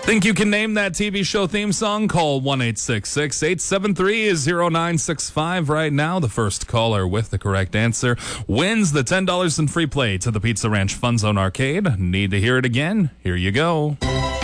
Think you can name that TV show theme song? Call 1-866-873-0965 right now. The first caller with the correct answer wins the $10 in free play to the Pizza Ranch Fun Zone Arcade. Need to hear it again? Here you go.